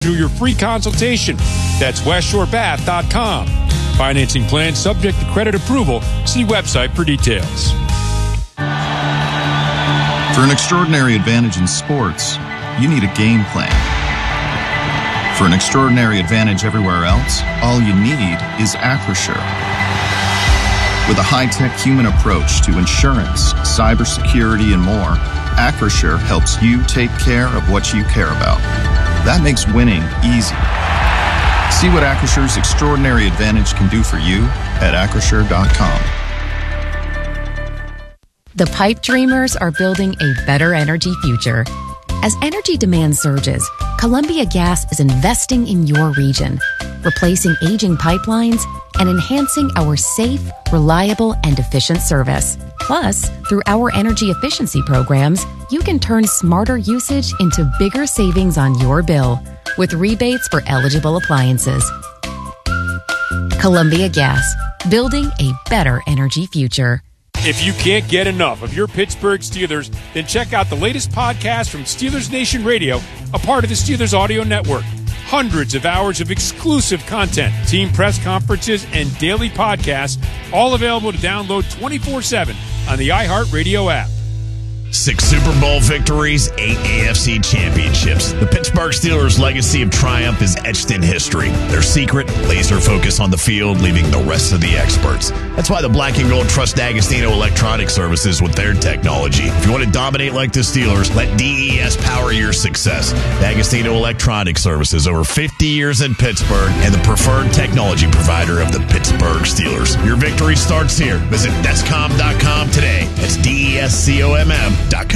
through your free consultation. That's westshorebath.com. Financing plan subject to credit approval. See website for details. For an extraordinary advantage in sports, you need a game plan. For an extraordinary advantage everywhere else, all you need is Acrisure. With a high-tech human approach to insurance, cybersecurity, and more, Acrisure helps you take care of what you care about. That makes winning easy. See what Acrissure's extraordinary advantage can do for you at Acrisure.com. The pipe dreamers are building a better energy future. As energy demand surges, Columbia Gas is investing in your region, replacing aging pipelines and enhancing our safe, reliable, and efficient service. Plus, through our energy efficiency programs, you can turn smarter usage into bigger savings on your bill with rebates for eligible appliances. Columbia Gas, building a better energy future. If you can't get enough of your Pittsburgh Steelers, then check out the latest podcast from Steelers Nation Radio, a part of the Steelers Audio Network. Hundreds of hours of exclusive content, team press conferences, and daily podcasts, all available to download 24/7 on the iHeartRadio app. 6 Super Bowl victories, 8 AFC championships. The Pittsburgh Steelers' legacy of triumph is etched in history. Their secret, laser focus on the field, leaving the rest of the experts. That's why the Black and Gold trust D'Agostino Electronic Services with their technology. If you want to dominate like the Steelers, let DES power your success. D'Agostino Electronic Services, over 50 years in Pittsburgh, and the preferred technology provider of the Pittsburgh Steelers. Your victory starts here. Visit Descom.com today. That's DESCOMM.com.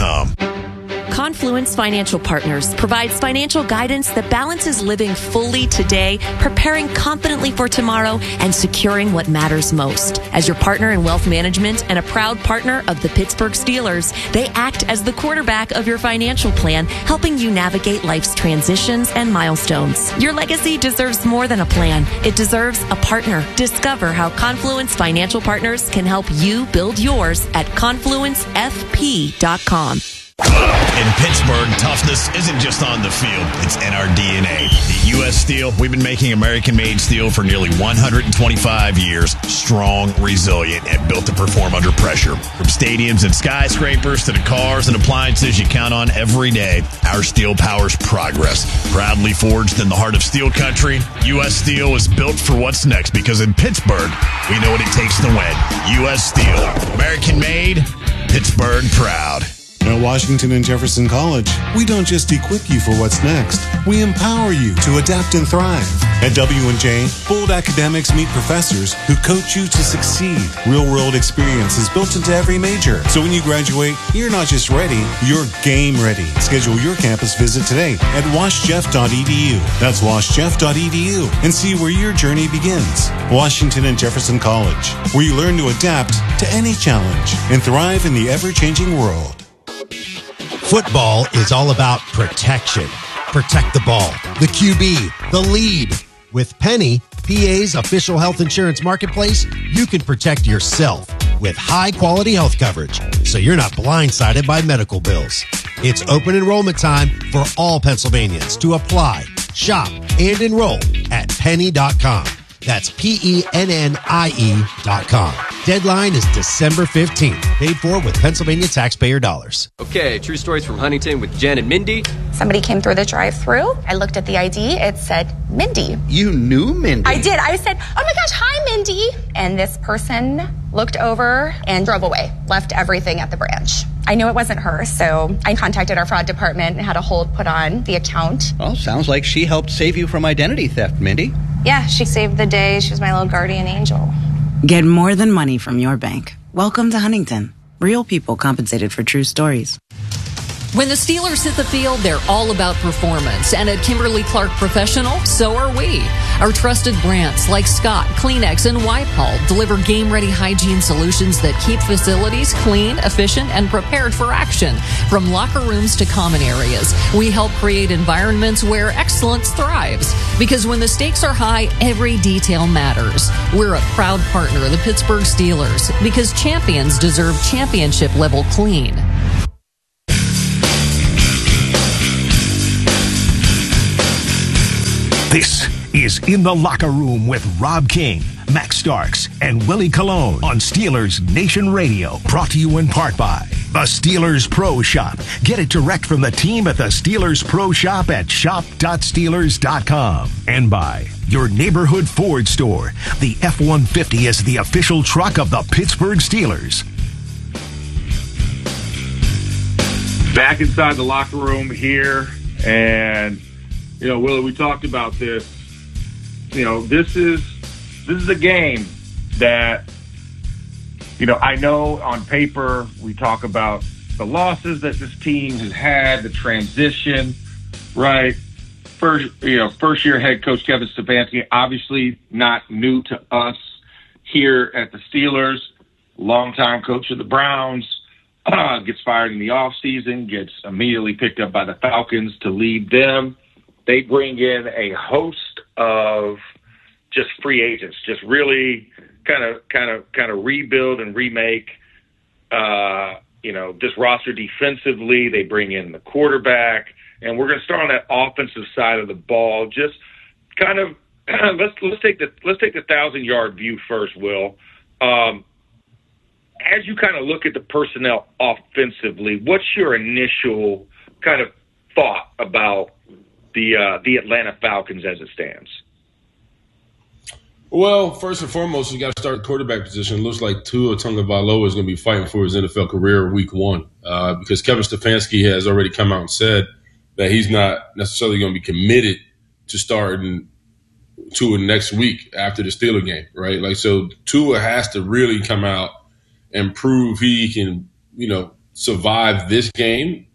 Confluence Financial Partners provides financial guidance that balances living fully today, preparing confidently for tomorrow, and securing what matters most. As your partner in wealth management and a proud partner of the Pittsburgh Steelers, they act as the quarterback of your financial plan, helping you navigate life's transitions and milestones. Your legacy deserves more than a plan. It deserves a partner. Discover how Confluence Financial Partners can help you build yours at confluencefp.com. In Pittsburgh, toughness isn't just on the field, it's in our DNA. At U.S. Steel, we've been making American-made steel for nearly 125 years, strong, resilient, and built to perform under pressure. From stadiums and skyscrapers to the cars and appliances you count on every day, our steel powers progress. Proudly forged in the heart of steel country, U.S. Steel is built for what's next because in Pittsburgh, we know what it takes to win. U.S. Steel, American-made, Pittsburgh proud. At Washington and Jefferson College, we don't just equip you for what's next. We empower you to adapt and thrive. At W&J, bold academics meet professors who coach you to succeed. Real-world experience is built into every major. So when you graduate, you're not just ready, you're game ready. Schedule your campus visit today at washjeff.edu. That's washjeff.edu and see where your journey begins. Washington and Jefferson College, where you learn to adapt to any challenge and thrive in the ever-changing world. Football is all about protection. Protect the ball, the QB, the lead. With Penny, PA's official health insurance marketplace, you can protect yourself with high-quality health coverage, so you're not blindsided by medical bills. It's open enrollment time for all Pennsylvanians to apply, shop, and enroll at penny.com. That's PENNIE.com. Deadline is December 15th. Paid for with Pennsylvania taxpayer dollars. Okay, true stories from Huntington with Jen and Mindy. Somebody came through the drive-thru. I looked at the ID. It said Mindy. You knew Mindy? I did. I said, oh my gosh, hi, Mindy. And this person looked over and drove away, left everything at the branch. I knew it wasn't her, so I contacted our fraud department and had a hold put on the account. Well, sounds like she helped save you from identity theft, Mindy. Yeah, she saved the day. She was my little guardian angel. Get more than money from your bank. Welcome to Huntington. Real people compensated for true stories. When the Steelers hit the field, they're all about performance. And at Kimberly-Clark Professional, so are we. Our trusted brands like Scott, Kleenex, and Whitehall deliver game-ready hygiene solutions that keep facilities clean, efficient, and prepared for action. From locker rooms to common areas, we help create environments where excellence thrives. Because when the stakes are high, every detail matters. We're a proud partner of the Pittsburgh Steelers because champions deserve championship-level clean. This is In the Locker Room with Rob King, Max Starks, and Willie Colon on Steelers Nation Radio. Brought to you in part by the Steelers Pro Shop. Get it direct from the team at the Steelers Pro Shop at shop.steelers.com. And by your neighborhood Ford store. The F-150 is the official truck of the Pittsburgh Steelers. Back inside the locker room here, and Willie, we talked about this. This is a game that, I know on paper we talk about the losses that this team has had, the transition, right? First year head coach Kevin Stefanski, obviously not new to us here at the Steelers, longtime coach of the Browns, gets fired in the offseason, gets immediately picked up by the Falcons to lead them. They bring in a host of just free agents, just really kind of rebuild and remake, this roster defensively. They bring in the quarterback, and we're going to start on that offensive side of the ball. Just kind of let's take the 1,000-yard view first, Will. As you kind of look at the personnel offensively, what's your initial kind of thought about the Atlanta Falcons as it stands? Well, first and foremost, you got to start at the quarterback position. It looks like Tua Tagovailoa is going to be fighting for his NFL career week one because Kevin Stefanski has already come out and said that he's not necessarily going to be committed to starting Tua next week after the Steelers game, right? So Tua has to really come out and prove he can, survive this game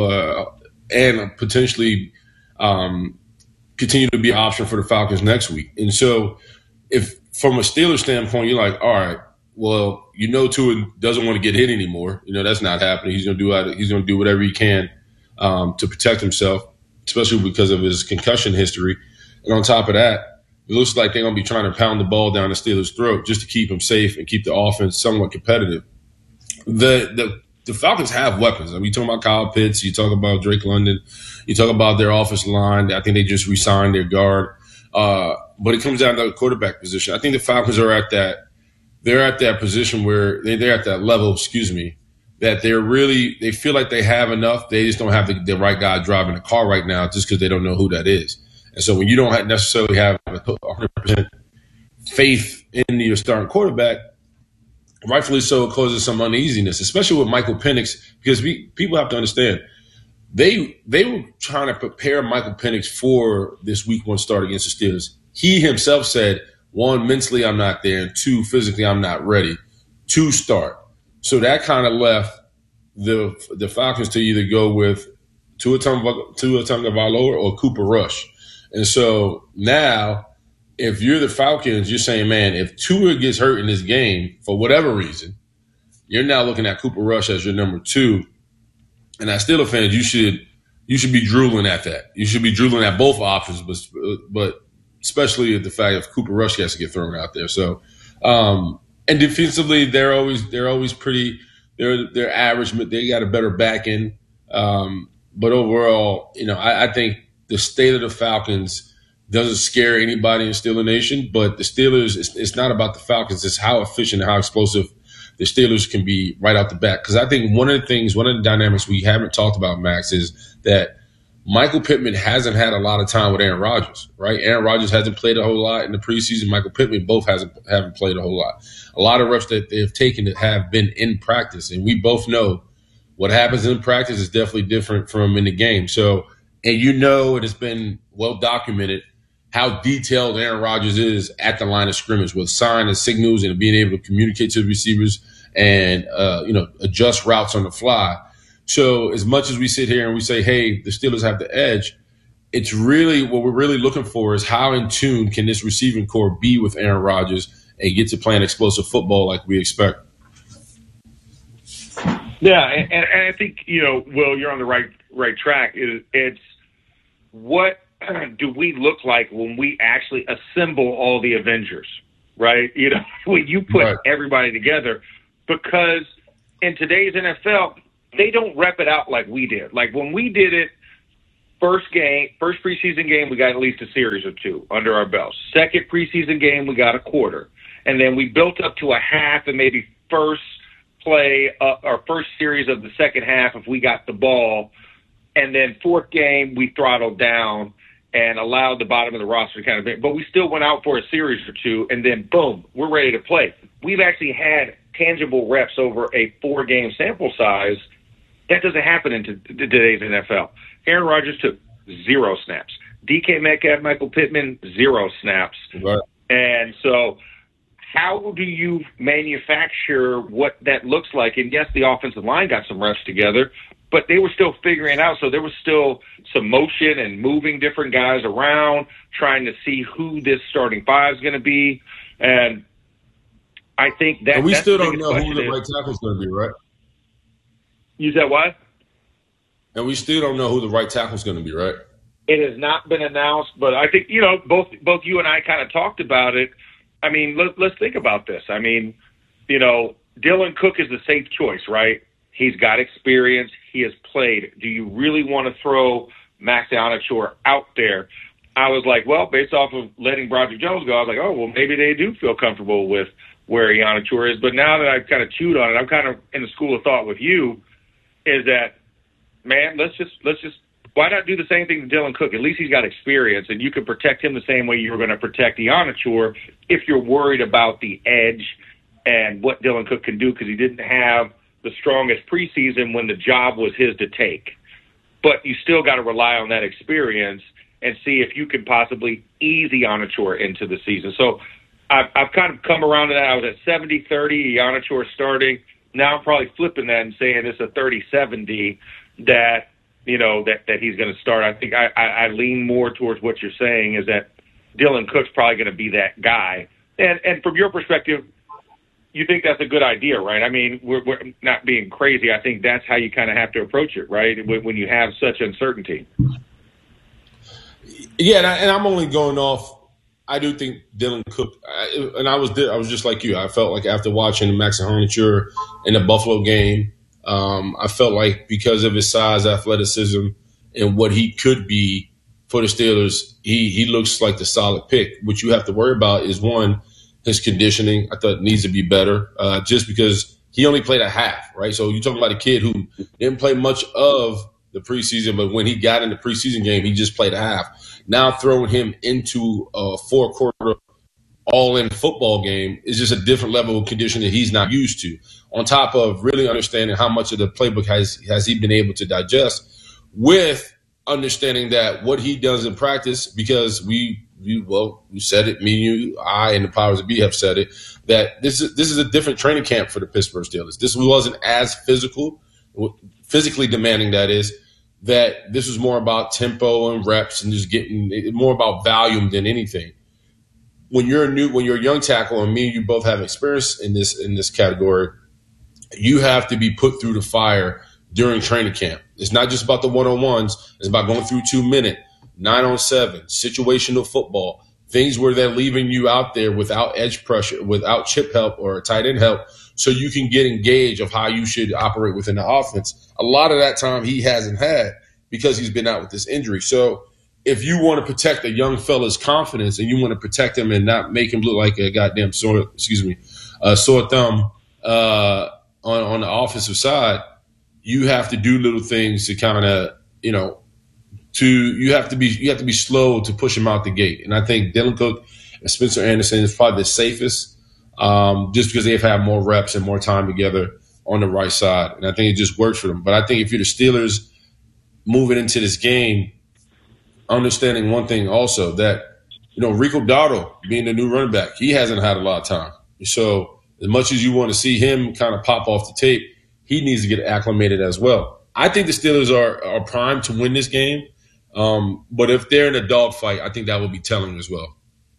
and potentially continue to be an option for the Falcons next week. And so if from a Steelers standpoint, you're like, all right, well, Tua doesn't want to get hit anymore. That's not happening. He's going to do whatever he can to protect himself, especially because of his concussion history. And on top of that, it looks like they're going to be trying to pound the ball down the Steelers' throat just to keep him safe and keep the offense somewhat competitive. The Falcons have weapons. I mean, you talk about Kyle Pitts, you talk about Drake London, you talk about their offensive line. I think they just re-signed their guard. But it comes down to the quarterback position. I think the Falcons are at that position where they're at that level, that they feel like they have enough. They just don't have the right guy driving the car right now just because they don't know who that is. And so when you don't necessarily have 100% faith in your starting quarterback, rightfully so, it causes some uneasiness, especially with Michael Penix, because people have to understand they were trying to prepare Michael Penix for this week one start against the Steelers. He himself said, 1, mentally I'm not there, and 2, physically I'm not ready to start. So that kind of left the Falcons to either go with Tua Tagovailoa or Cooper Rush. And so now, if you're the Falcons, you're saying, man, if Tua gets hurt in this game for whatever reason, you're now looking at Cooper Rush as your number 2. And as Steelers fans, you should be drooling at that. You should be drooling at both options, but especially at the fact if Cooper Rush has to get thrown out there. So, and defensively, they're always pretty. They're average. They got a better back end. But overall, I think the state of the Falcons doesn't scare anybody in Steeler Nation. But the Steelers, it's not about the Falcons. It's how efficient and how explosive the Steelers can be right out the bat. Because I think one of the dynamics we haven't talked about, Max, is that Michael Pittman hasn't had a lot of time with Aaron Rodgers, right? Aaron Rodgers hasn't played a whole lot in the preseason. Michael Pittman both haven't played a whole lot. A lot of reps that they've taken that have been in practice, and we both know what happens in practice is definitely different from in the game. So, and it has been well documented how detailed Aaron Rodgers is at the line of scrimmage with signs and signals and being able to communicate to the receivers and adjust routes on the fly. So as much as we sit here and we say, hey, the Steelers have the edge, it's really what we're really looking for is how in tune can this receiving core be with Aaron Rodgers and get to playing explosive football like we expect. Yeah, and I think, Will, you're on the right track. It's what do we look like when we actually assemble all the Avengers, right? When you put everybody together, because in today's NFL, they don't rep it out like we did. Like when we did it, First preseason game, we got at least a series or two under our belts. Second preseason game, we got a quarter. And then we built up to a half and maybe first play our first series of the second half if we got the ball. And then fourth game, we throttled down and allowed the bottom of the roster to kind of – but we still went out for a series or two, and then, boom, we're ready to play. We've actually had tangible reps over a 4-game sample size. That doesn't happen in today's NFL. Aaron Rodgers took 0 snaps. DK Metcalf, Michael Pittman, 0 snaps. Right. And so how do you manufacture what that looks like? And, yes, the offensive line got some reps together, but they were still figuring it out. So there was still some motion and moving different guys around, trying to see who this starting five is going to be. And I think that – and we still don't know who the right tackle is going to be, right? You said what? And we still don't know who the right tackle is going to be, right? It has not been announced, but I think, both you and I kind of talked about it. I mean, let's think about this. I mean, Dylan Cook is the safe choice, right? He's got experience. He has played. Do you really want to throw Max Ionichor out there? I was like, well, based off of letting Broderick Jones go, I was like, oh, well, maybe they do feel comfortable with where Ionichor is. But now that I've kind of chewed on it, I'm kind of in the school of thought with you, is that, man, let's just why not do the same thing to Dylan Cook? At least he's got experience, and you can protect him the same way you were going to protect Ionichor if you're worried about the edge and what Dylan Cook can do, because he didn't have the strongest preseason when the job was his to take. But you still got to rely on that experience and see if you can possibly ease Ionichor into the season. So I've kind of come around to that. I was at 70-30, Ionichor starting. Now I'm probably flipping that and saying it's a 30-70 that he's going to start. I think I lean more towards what you're saying, is that Dylan Cook's probably going to be that guy. And from your perspective, you think that's a good idea, right? I mean, we're not being crazy. I think that's how you kind of have to approach it, right, when you have such uncertainty. Yeah, and I'm only going off. I do think Dylan Cook, and I was just like you. I felt like after watching Max Ionichor in the Buffalo game, I felt like because of his size, athleticism, and what he could be for the Steelers, he looks like the solid pick. What you have to worry about is, one, his conditioning. I thought needs to be better, just because he only played a half, right? So you're talking about a kid who didn't play much of the preseason, but when he got in the preseason game, he just played a half. Now throwing him into a 4-quarter all-in football game is just a different level of conditioning he's not used to, on top of really understanding how much of the playbook has he been able to digest, with understanding that what he does in practice, because we said it, me, you, I, and the powers that be have said it, that this is a different training camp for the Pittsburgh Steelers. This wasn't as physically demanding, that is, that this was more about tempo and reps and just getting more about volume than anything. When you're a young tackle, and me and you both have experience in this category, you have to be put through the fire during training camp. It's not just about the one-on-ones. It's about going through 2-minute, 9-on-7, situational football, things where they're leaving you out there without edge pressure, without chip help or tight end help, so you can get engaged of how you should operate within the offense. A lot of that time he hasn't had because he's been out with this injury. So if you want to protect a young fella's confidence and you want to protect him and not make him look like a goddamn sore thumb on the offensive side, you have to do little things to kind of, you have to be slow to push him out the gate. And I think Dylan Cook and Spencer Anderson is probably the safest, just because they've had more reps and more time together on the right side. And I think it just works for them. But I think if you're the Steelers moving into this game, understanding one thing also, that, Rico Dowdle being the new running back, he hasn't had a lot of time. So as much as you want to see him kind of pop off the tape, he needs to get acclimated as well. I think the Steelers are primed to win this game. But if they're in a dogfight, I think that will be telling as well.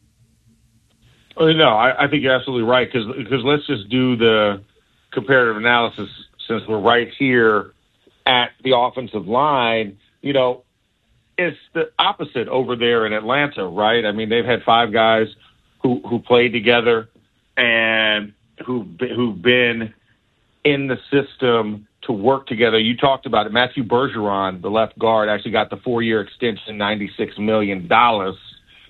No, I think you're absolutely right, because let's just do the comparative analysis since we're right here at the offensive line. It's the opposite over there in Atlanta, right? I mean, they've had 5 guys who played together and who've been in the system to work together. You talked about it. Matthew Bergeron, the left guard, actually got the 4-year extension, $96 million.